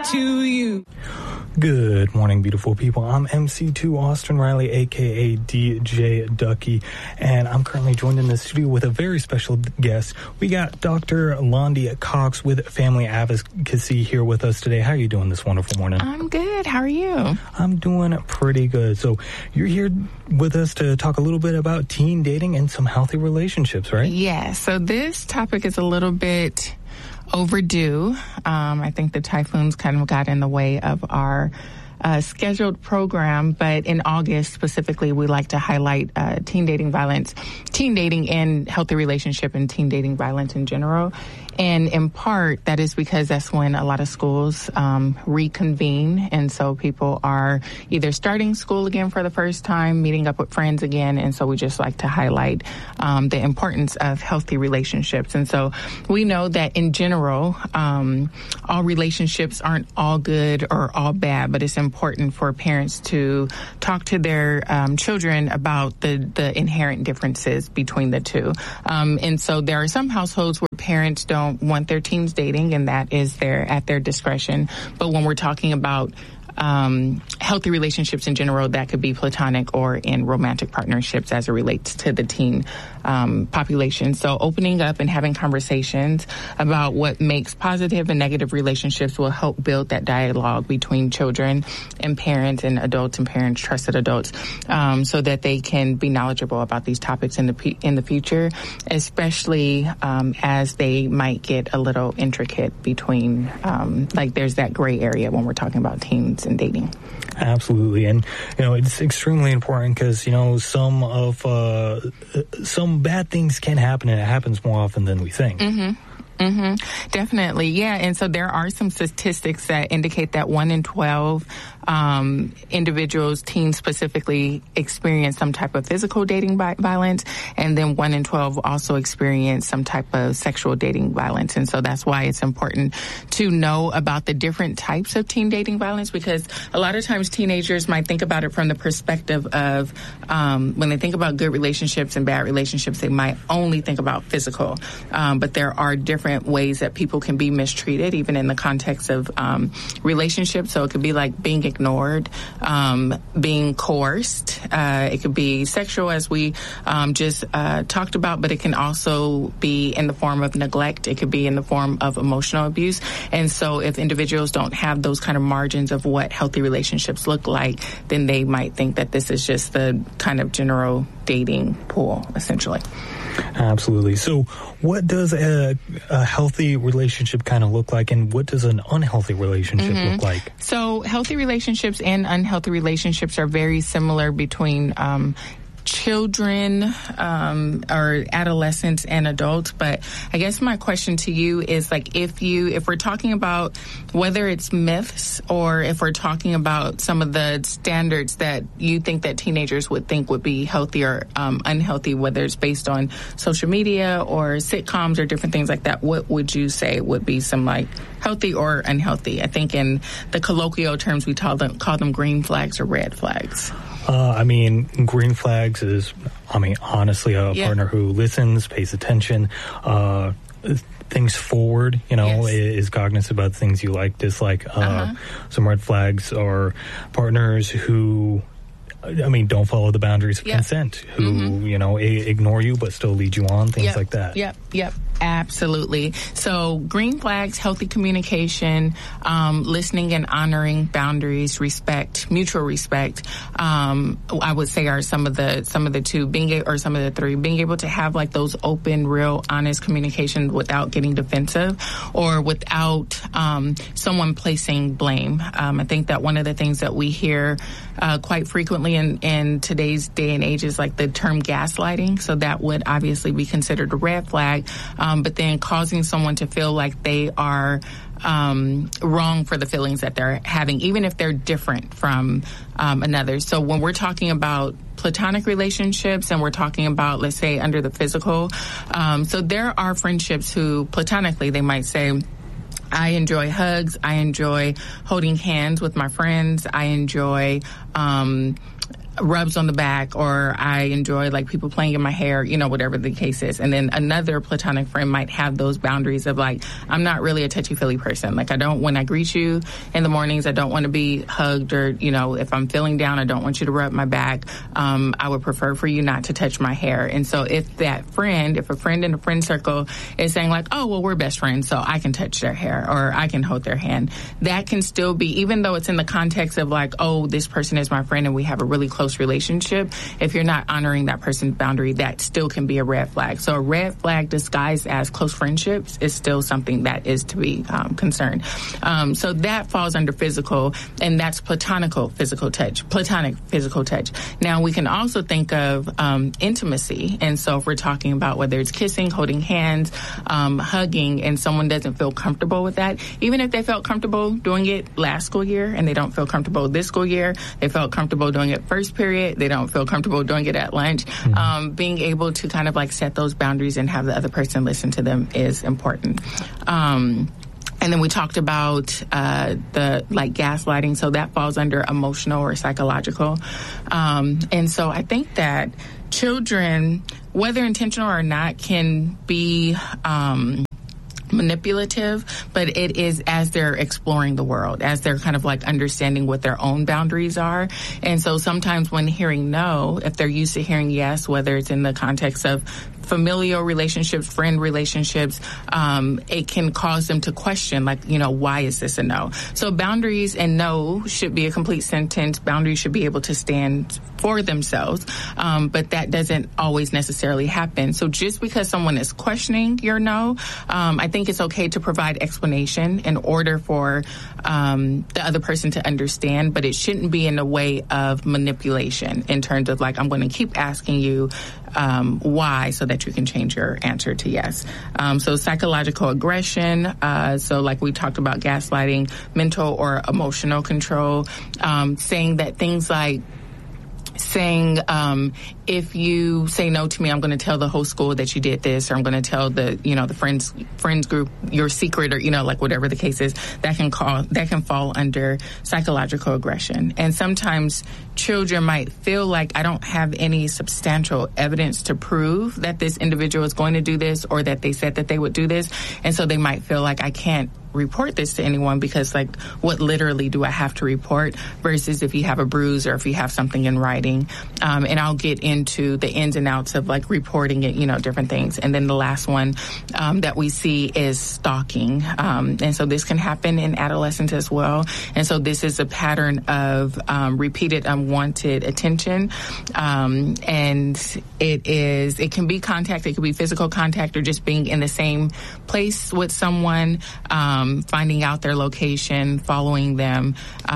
to you. Good morning, beautiful people. I'm MC2 Austin Riley, a.k.a. DJ Ducky, and I'm currently joined in the studio with a very special guest. We got Dr. Londi Cox with Family Advocacy here with us today. How are you doing this wonderful morning? I'm good. How are you? I'm doing pretty good. So you're here with us to talk a little bit about teen dating and some healthy relationships, right? Yeah. So this topic is a little bit overdue. I think the typhoons kind of got in the way of our scheduled program, but in August specifically, we like to highlight teen dating violence, teen dating and healthy relationship, and teen dating violence in general. And in part, that is because that's when a lot of schools reconvene. And so people are either starting school again for the first time, meeting up with friends again. And so we just like to highlight the importance of healthy relationships. And so we know that in general, all relationships aren't all good or all bad, but it's important for parents to talk to their children about the inherent differences between the two. And so there are some households where parents don't want their teens dating, and that is at their discretion. But when we're talking about healthy relationships in general, that could be platonic or in romantic partnerships as it relates to the teen population. So opening up and having conversations about what makes positive and negative relationships will help build that dialogue between children and parents and adults and parents, trusted adults, so that they can be knowledgeable about these topics in the future, especially as they might get a little intricate between, like there's that gray area when we're talking about teens and dating. Absolutely. And, it's extremely important because, some bad things can happen, and it happens more often than we think. Definitely. Yeah. And so there are some statistics that indicate that 1 in 12 individuals, teens specifically, experience some type of physical dating violence, and then 1 in 12 also experience some type of sexual dating violence. And so that's why it's important to know about the different types of teen dating violence, because a lot of times teenagers might think about it from the perspective of when they think about good relationships and bad relationships, they might only think about physical. But there are different ways that people can be mistreated, even in the context of relationships. So it could be like being ignored, being coerced. It could be sexual, as we just talked about, but it can also be in the form of neglect. It could be in the form of emotional abuse. And so if individuals don't have those kind of margins of what healthy relationships look like, then they might think that this is just the kind of general dating pool, essentially. Absolutely. So what does a healthy relationship kind of look like, and what does an unhealthy relationship look like? So healthy relationships and unhealthy relationships are very similar between children or adolescents and adults. But I guess my question to you is, like, if we're talking about whether it's myths or if we're talking about some of the standards that you think that teenagers would think would be healthy or unhealthy, whether it's based on social media or sitcoms or different things like that, what would you say would be some like healthy or unhealthy? I think in the colloquial terms we call them green flags or red flags. Green flags is, honestly, a partner who listens, pays attention, thinks forward, is cognizant about things you like, dislike. Some red flags are partners who, don't follow the boundaries of consent, who, ignore you but still lead you on, things like that. Yep. Absolutely. So green flags, healthy communication, listening and honoring boundaries, respect, mutual respect, I would say are some of the some of the three, being able to have like those open, real, honest communication without getting defensive or without someone placing blame. I think that one of the things that we hear quite frequently in today's day and age is like the term gaslighting. So that would obviously be considered a red flag. But then causing someone to feel like they are wrong for the feelings that they're having, even if they're different from another. So when we're talking about platonic relationships and we're talking about, let's say, under the physical, so there are friendships who platonically they might say, I enjoy hugs, I enjoy holding hands with my friends, I enjoy rubs on the back, or I enjoy like people playing in my hair, whatever the case is. And then another platonic friend might have those boundaries of like, I'm not really a touchy-feely person. Like when I greet you in the mornings, I don't want to be hugged, or, if I'm feeling down, I don't want you to rub my back. I would prefer for you not to touch my hair. And so if a friend in a friend circle is saying like, oh, well, we're best friends, so I can touch their hair or I can hold their hand, that can still be, even though it's in the context of like, oh, this person is my friend and we have a really close relationship, if you're not honoring that person's boundary, that still can be a red flag. So a red flag disguised as close friendships is still something that is to be concerned. So that falls under physical, and that's platonic physical touch. Now we can also think of intimacy, and so if we're talking about whether it's kissing, holding hands, hugging, and someone doesn't feel comfortable with that, even if they felt comfortable doing it last school year and they don't feel comfortable this school year, they felt comfortable doing it first period, they don't feel comfortable doing it at lunch. Being able to kind of like set those boundaries and have the other person listen to them is important. And then we talked about the like gaslighting, so that falls under emotional or psychological. And so I think that children, whether intentional or not, can be manipulative, but it is as they're exploring the world, as they're kind of like understanding what their own boundaries are. And so sometimes when hearing no, if they're used to hearing yes, whether it's in the context of familial relationships, friend relationships, it can cause them to question, like, why is this a no? So boundaries and no should be a complete sentence. Boundaries should be able to stand for themselves, but that doesn't always necessarily happen. So just because someone is questioning your no, I think it's okay to provide explanation in order for the other person to understand, but it shouldn't be in a way of manipulation in terms of like, I'm going to keep asking you why so that you can change your answer to yes. So psychological aggression, so like we talked about gaslighting, mental or emotional control, saying that things like if you say no to me, I'm going to tell the whole school that you did this, or I'm going to tell the friends group your secret, or like whatever the case is. That can fall under psychological aggression. And sometimes children might feel like I don't have any substantial evidence to prove that this individual is going to do this, or that they said that they would do this, and so they might feel like I can't report this to anyone because like what literally do I have to report, versus if you have a bruise or if you have something in writing. And I'll get into the ins and outs of like reporting it, different things. And then the last one that we see is stalking. And so this can happen in adolescence as well. And so this is a pattern of repeated unwanted attention. And it can be contact, it could be physical contact, or just being in the same place with someone, finding out their location, following them.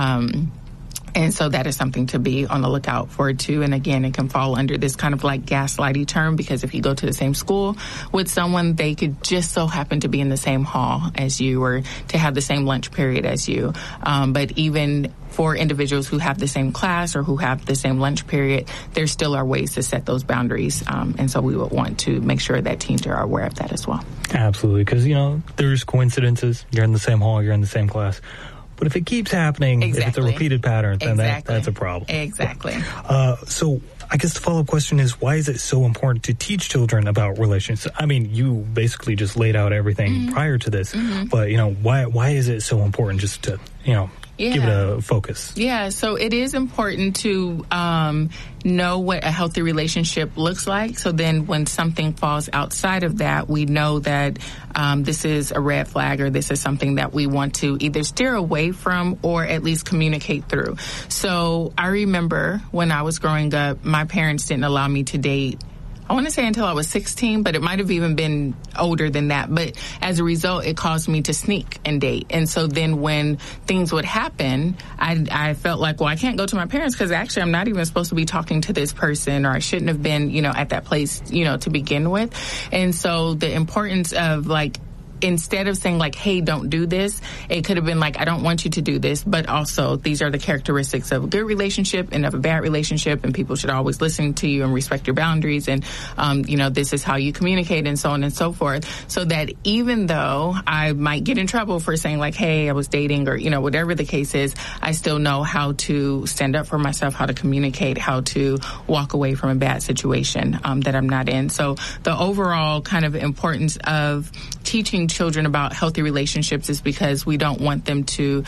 And so that is something to be on the lookout for, too. And again, it can fall under this kind of like gaslighty term, because if you go to the same school with someone, they could just so happen to be in the same hall as you, or to have the same lunch period as you. But even for individuals who have the same class or who have the same lunch period, there still are ways to set those boundaries. And so we would want to make sure that teens are aware of that as well. Absolutely, because, there's coincidences. You're in the same hall, you're in the same class. But if it keeps happening, if it's a repeated pattern, then that's a problem. Exactly. So I guess the follow-up question is, why is it so important to teach children about relationships? I mean, you basically just laid out everything prior to this, but, why is it so important just to, give it a focus? Yeah, so it is important to know what a healthy relationship looks like. So then when something falls outside of that, we know that this is a red flag, or this is something that we want to either steer away from or at least communicate through. So I remember when I was growing up, my parents didn't allow me to date, I want to say until I was 16, but it might have even been older than that. But as a result, it caused me to sneak and date. And so then when things would happen, I felt like, well, I can't go to my parents because actually I'm not even supposed to be talking to this person, or I shouldn't have been, at that place, to begin with. And so the importance of like instead of saying like, hey, don't do this, it could have been like, I don't want you to do this, but also these are the characteristics of a good relationship and of a bad relationship, and people should always listen to you and respect your boundaries, and this is how you communicate, and so on and so forth, so that even though I might get in trouble for saying like, hey, I was dating, or whatever the case is, I still know how to stand up for myself, how to communicate, how to walk away from a bad situation that I'm not in. So the overall kind of importance of teaching children about healthy relationships is because we don't want them to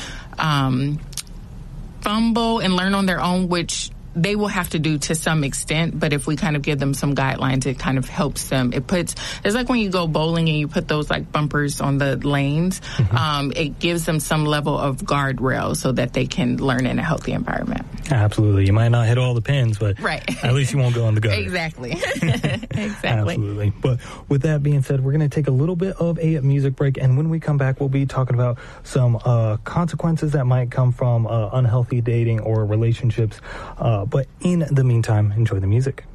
fumble and learn on their own, which they will have to do to some extent, but if we kind of give them some guidelines, it kind of helps them. It's like when you go bowling and you put those like bumpers on the lanes, it gives them some level of guardrail so that they can learn in a healthy environment. Absolutely. You might not hit all the pins, but right. At least you won't go in the gutter. Exactly. Exactly. Absolutely. But with that being said, we're going to take a little bit of a music break, and when we come back, we'll be talking about some consequences that might come from unhealthy dating or relationships. But in the meantime, enjoy the music.